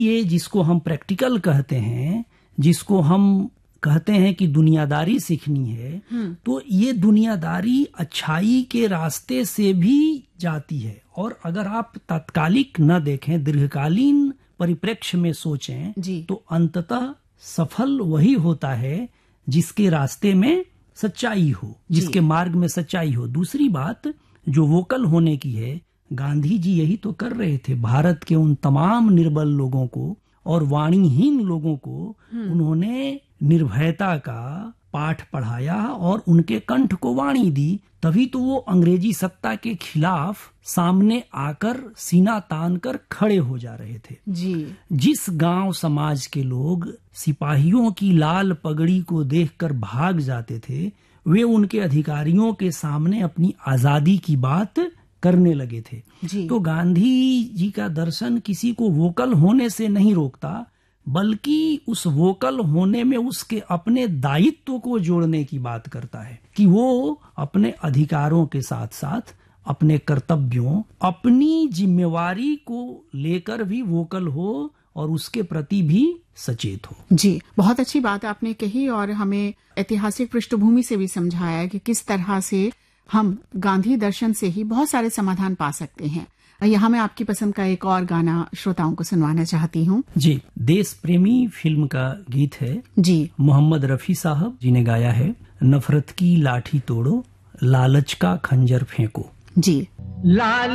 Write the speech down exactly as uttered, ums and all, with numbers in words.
ये जिसको हम प्रैक्टिकल कहते हैं, जिसको हम कहते हैं कि दुनियादारी सीखनी है, तो ये दुनियादारी अच्छाई के रास्ते से भी जाती है। और अगर आप तात्कालिक न देखें, दीर्घकालीन परिप्रेक्ष्य में सोचें, तो अंततः सफल वही होता है जिसके रास्ते में सच्चाई हो, जिसके मार्ग में सच्चाई हो। दूसरी बात जो वोकल होने की है, गांधी जी यही तो कर रहे थे। भारत के उन तमाम निर्बल लोगों को और वाणीहीन लोगों को उन्होंने निर्भयता का पाठ पढ़ाया और उनके कंठ को वाणी दी। तभी तो वो अंग्रेजी सत्ता के खिलाफ सामने आकर सीना तान कर खड़े हो जा रहे थे। जी। जिस गांव समाज के लोग सिपाहियों की लाल पगड़ी को देखकर भाग जाते थे, वे उनके अधिकारियों के सामने अपनी आजादी की बात करने लगे थे। जी। तो गांधी जी का दर्शन किसी को वोकल होने से नहीं रोकता, बल्कि उस वोकल होने में उसके अपने दायित्व को जोड़ने की बात करता है कि वो अपने अधिकारों के साथ साथ अपने कर्तव्यों, अपनी जिम्मेवारी को लेकर भी वोकल हो और उसके प्रति भी सचेत हो। जी, बहुत अच्छी बात आपने कही और हमें ऐतिहासिक पृष्ठभूमि से भी समझाया कि किस तरह से हम गांधी दर्शन से ही बहुत सारे समाधान पा सकते हैं। यहाँ मैं आपकी पसंद का एक और गाना श्रोताओं को सुनवाना चाहती हूँ। जी, देश प्रेमी फिल्म का गीत है। जी। मोहम्मद रफी साहब जी ने गाया है। नफरत की लाठी तोड़ो, लालच का खंजर फेंको। जी। लाल